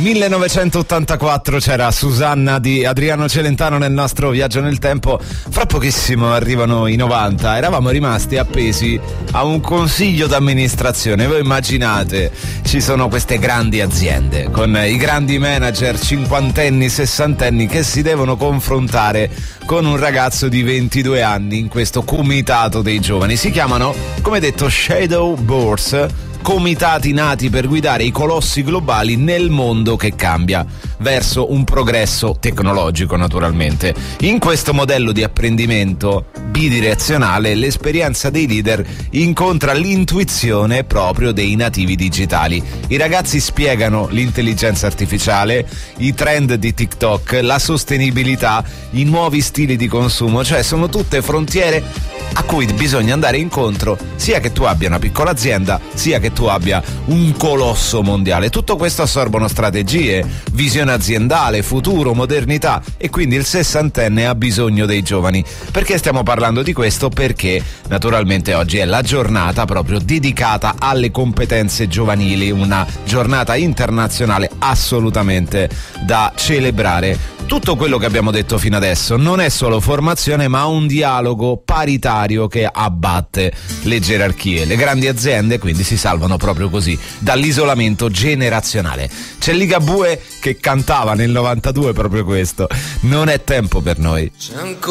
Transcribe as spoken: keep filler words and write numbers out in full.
millenovecentottantaquattro c'era Susanna di Adriano Celentano nel nostro viaggio nel tempo. Fra pochissimo arrivano i novanta. Eravamo rimasti appesi a un consiglio d'amministrazione. Voi immaginate, ci sono queste grandi aziende con i grandi manager cinquantenni, sessantenni che si devono confrontare con un ragazzo di ventidue anni in questo comitato dei giovani. Si chiamano, come detto, Shadow Boards, comitati nati per guidare i colossi globali nel mondo che cambia verso un progresso tecnologico, naturalmente. In questo modello di apprendimento bidirezionale l'esperienza dei leader incontra l'intuizione proprio dei nativi digitali. I ragazzi spiegano l'intelligenza artificiale, i trend di TikTok, la sostenibilità, i nuovi stili di consumo, cioè sono tutte frontiere a cui bisogna andare incontro, sia che tu abbia una piccola azienda, sia che tu abbia un colosso mondiale. Tutto questo assorbono strategie, visione aziendale, futuro, modernità, e quindi il sessantenne ha bisogno dei giovani. Perché stiamo parlando di questo? Perché naturalmente oggi è la giornata proprio dedicata alle competenze giovanili, una giornata internazionale assolutamente da celebrare. Tutto quello che abbiamo detto fino adesso non è solo formazione, ma un dialogo paritario che abbatte le gerarchie. Le grandi aziende quindi si salvano proprio così dall'isolamento generazionale. C'è Ligabue che cantava nel novantadue proprio questo: non è tempo per noi.